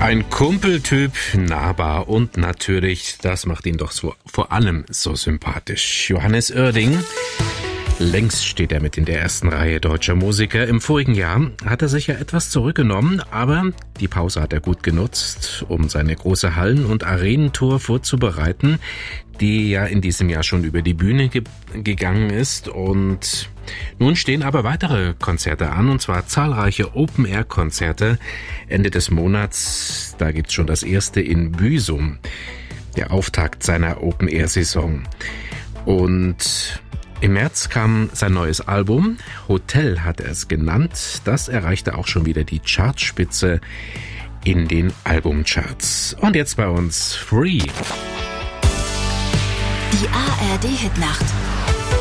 Ein Kumpeltyp, nahbar und natürlich, das macht ihn doch so, vor allem so sympathisch. Johannes Oerding. Längst steht er mit in der ersten Reihe deutscher Musiker. Im vorigen Jahr hat er sich ja etwas zurückgenommen, aber die Pause hat er gut genutzt, um seine große Hallen- und Arenentour vorzubereiten, die ja in diesem Jahr schon über die Bühne gegangen ist. Und nun stehen aber weitere Konzerte an, und zwar zahlreiche Open-Air-Konzerte Ende des Monats. Da gibt's schon das erste in Büsum, der Auftakt seiner Open-Air-Saison. Und im März kam sein neues Album, Hotel hat er es genannt. Das erreichte auch schon wieder die Chartspitze in den Albumcharts. Und jetzt bei uns Free. Die ARD-Hitnacht.